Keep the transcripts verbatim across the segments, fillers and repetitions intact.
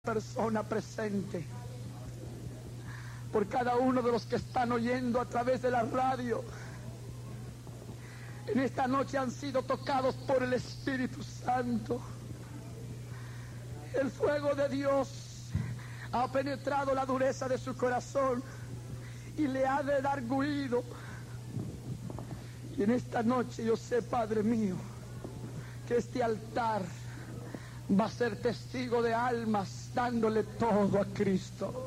Persona presente, por cada uno de los que están oyendo a través de la radio. En esta noche han sido tocados por el Espíritu Santo. El fuego de Dios ha penetrado la dureza de su corazón y le ha redarguido. Y en esta noche yo sé, Padre mío, que este altar va a ser testigo de almas dándole todo a Cristo.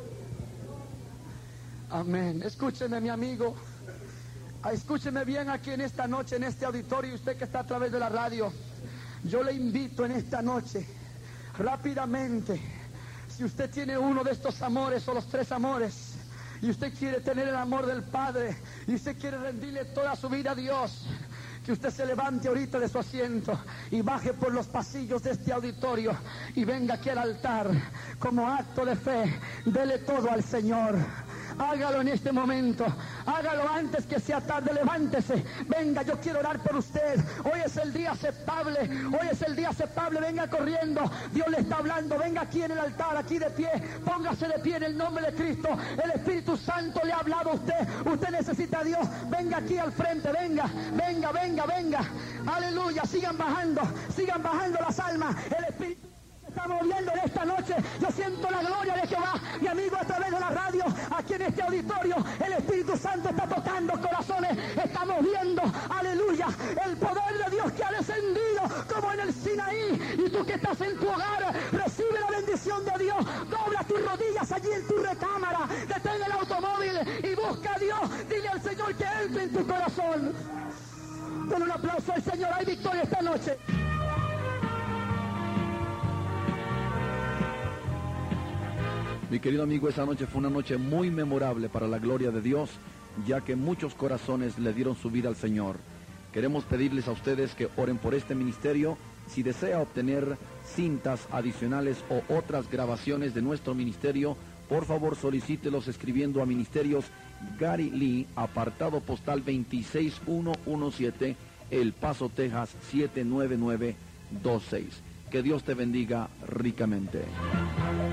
Amén. Escúcheme, mi amigo. Escúcheme bien aquí en esta noche, en este auditorio, usted que está a través de la radio. Yo le invito en esta noche, rápidamente, si usted tiene uno de estos amores o los tres amores, y usted quiere tener el amor del Padre, y usted quiere rendirle toda su vida a Dios, que usted se levante ahorita de su asiento y baje por los pasillos de este auditorio y venga aquí al altar como acto de fe. Dele todo al Señor. Hágalo en este momento. Hágalo antes que sea tarde. Levántese. Venga, yo quiero orar por usted. Hoy es el día aceptable. Hoy es el día aceptable. Venga corriendo. Dios le está hablando. Venga aquí en el altar, aquí de pie. Póngase de pie en el nombre de Cristo. El Espíritu Santo le ha hablado a usted. Usted necesita a Dios. Venga aquí al frente. Venga, venga, venga, venga. Aleluya. Sigan bajando. Sigan bajando las almas. El Espíritu está moviendo en esta noche. Yo siento la gloria de Jehová. Mi amigo, a través de la radio, aquí en este auditorio, el Espíritu Santo está tocando corazones. Estamos viendo, aleluya, el poder de Dios que ha descendido como en el Sinaí. Y tú que estás en tu hogar, recibe la bendición de Dios. Dobla tus rodillas allí en tu recámara. Detén el automóvil y busca a Dios. Dile al Señor que entre en tu corazón. Con un aplauso al Señor. Hay victoria esta noche. Mi querido amigo, esa noche fue una noche muy memorable para la gloria de Dios, ya que muchos corazones le dieron su vida al Señor. Queremos pedirles a ustedes que oren por este ministerio. Si desea obtener cintas adicionales o otras grabaciones de nuestro ministerio, por favor solicítelos escribiendo a Ministerios Gary Lee, apartado postal veintiséis mil ciento diecisiete, El Paso, Texas siete nueve nueve dos seis. Que Dios te bendiga ricamente.